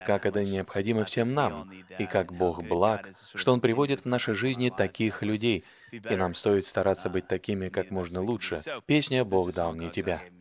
как это необходимо всем нам, и как Бог благ, что Он приводит в нашей жизни таких людей, и нам стоит стараться быть такими как можно лучше. Песня «Бог дал мне тебя».